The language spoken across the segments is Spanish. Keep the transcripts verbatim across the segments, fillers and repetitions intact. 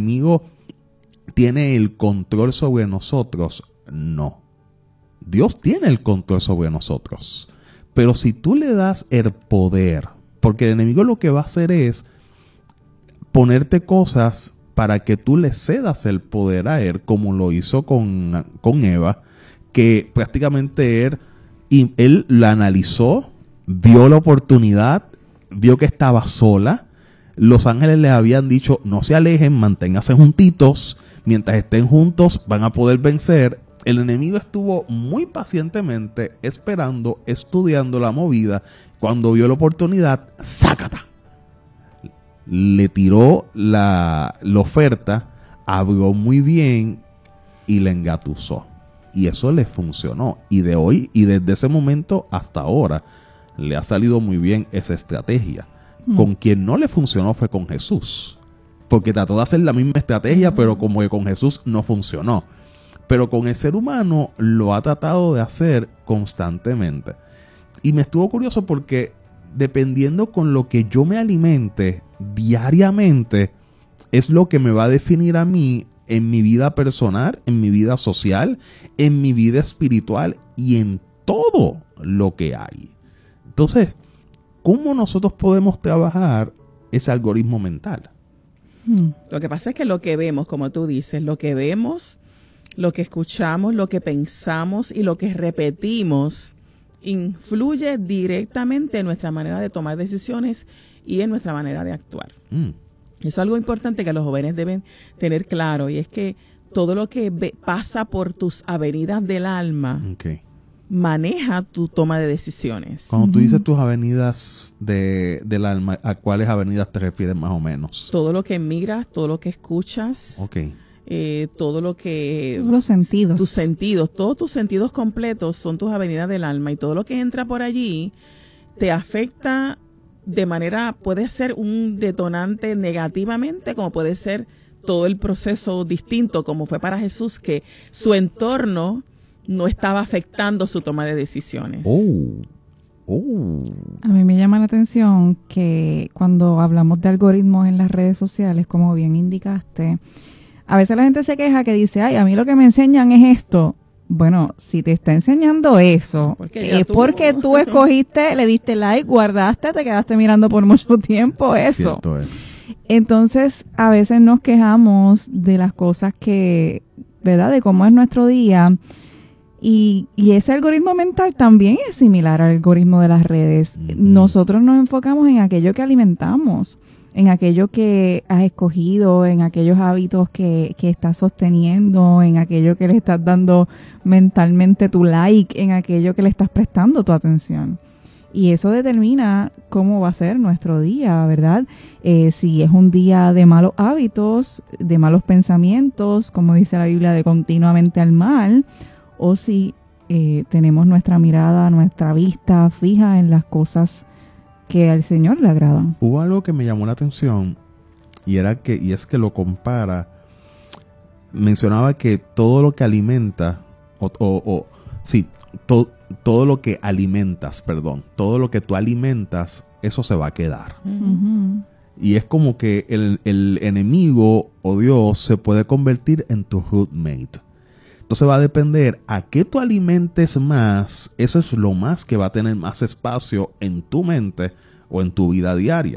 enemigo tiene el control sobre nosotros. No. Dios tiene el control sobre nosotros. Pero si tú le das el poder, porque el enemigo lo que va a hacer es ponerte cosas para que tú le cedas el poder a él, como lo hizo con, con Eva, que prácticamente él, y él la analizó, vio la oportunidad, vio que estaba sola. Los ángeles le habían dicho, no se alejen, manténganse juntitos, mientras estén juntos van a poder vencer. El enemigo estuvo muy pacientemente esperando, estudiando la movida. Cuando vio la oportunidad, ¡sácata! Le tiró la, la oferta, abrió muy bien y le engatusó. Y eso le funcionó. Y de hoy, y desde ese momento hasta ahora, le ha salido muy bien esa estrategia. Mm. Con quien no le funcionó fue con Jesús. Porque trató de hacer la misma estrategia, mm. pero como que con Jesús no funcionó. Pero con el ser humano lo ha tratado de hacer constantemente. Y me estuvo curioso porque dependiendo con lo que yo me alimente diariamente, es lo que me va a definir a mí en mi vida personal, en mi vida social, en mi vida espiritual y en todo lo que hay. Entonces, ¿cómo nosotros podemos trabajar ese algoritmo mental? Lo que pasa es que lo que vemos, como tú dices, lo que vemos, lo que escuchamos, lo que pensamos y lo que repetimos influye directamente en nuestra manera de tomar decisiones y en nuestra manera de actuar. Mm. Eso es algo importante que los jóvenes deben tener claro, y es que todo lo que ve, pasa por tus avenidas del alma, okay, maneja tu toma de decisiones. Cuando tú dices tus avenidas de, del alma, ¿a cuáles avenidas te refieres más o menos? Todo lo que miras, todo lo que escuchas. Okay. Eh, todo lo que... Todos los sentidos. Tus sentidos, todos tus sentidos completos son tus avenidas del alma, y todo lo que entra por allí te afecta de manera, puede ser un detonante negativamente, como puede ser todo el proceso distinto, como fue para Jesús, que su entorno no estaba afectando su toma de decisiones. Oh. Oh. A mí me llama la atención que cuando hablamos de algoritmos en las redes sociales, como bien indicaste, a veces la gente se queja que dice, ay, a mí lo que me enseñan es esto. Bueno, si te está enseñando eso, porque es tú, porque tú escogiste, le diste like, guardaste, te quedaste mirando por mucho tiempo eso. Cierto es. Entonces, a veces nos quejamos de las cosas que, ¿verdad? De cómo es nuestro día. Y, y ese algoritmo mental también es similar al algoritmo de las redes. Mm-hmm. Nosotros nos enfocamos en aquello que alimentamos, en aquello que has escogido, en aquellos hábitos que, que estás sosteniendo, en aquello que le estás dando mentalmente tu like, en aquello que le estás prestando tu atención. Y eso determina cómo va a ser nuestro día, ¿verdad? Eh, si es un día de malos hábitos, de malos pensamientos, como dice la Biblia, de continuamente al mal, o si eh, tenemos nuestra mirada, nuestra vista fija en las cosas que al Señor le agradan. Hubo algo que me llamó la atención y era que y es que lo compara. Mencionaba que todo lo que alimenta o, o, o sí, to, todo lo que alimentas, perdón, todo lo que tú alimentas, eso se va a quedar. Uh-huh. Y es como que el, el enemigo o Dios se puede convertir en tu roommate. Entonces va a depender a qué tú alimentes más, eso es lo más que va a tener más espacio en tu mente o en tu vida diaria.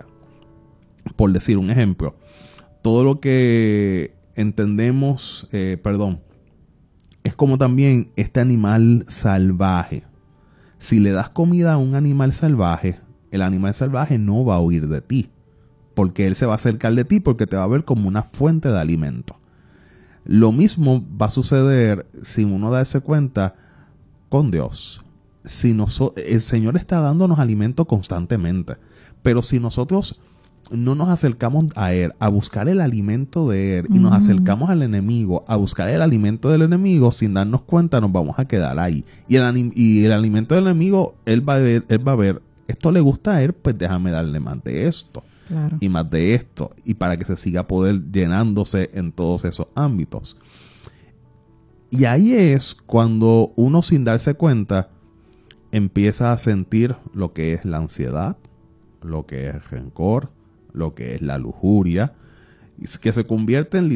Por decir un ejemplo, todo lo que entendemos, eh, perdón, es como también este animal salvaje. Si le das comida a un animal salvaje, el animal salvaje no va a huir de ti, porque él se va a acercar de ti porque te va a ver como una fuente de alimento. Lo mismo va a suceder sin uno darse cuenta con Dios. Si noso- el Señor está dándonos alimento constantemente, pero si nosotros no nos acercamos a Él, a buscar el alimento de Él, y uh-huh. nos acercamos al enemigo, a buscar el alimento del enemigo, sin darnos cuenta nos vamos a quedar ahí. Y el, anim- y el alimento del enemigo, Él va a ver, Él va a ver, esto le gusta a Él, pues déjame darle más de esto. Claro. Y más de esto, y para que se siga poder llenándose en todos esos ámbitos. Y ahí es cuando uno, sin darse cuenta, empieza a sentir lo que es la ansiedad, lo que es el rencor, lo que es la lujuria, que se convierte en